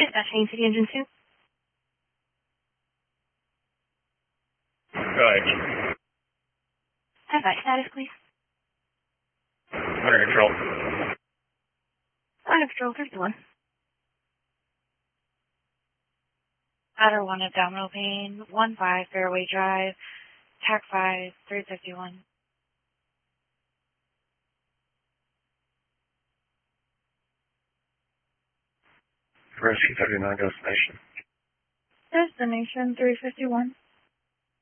Dispatching City Engine 2. Go ahead. Advice status, please. Under control. Under control 31. Ladder 1 abdominal pain, 1-5 Fairway Drive, TAC 5, 351. Rescue 39 destination. Destination 351.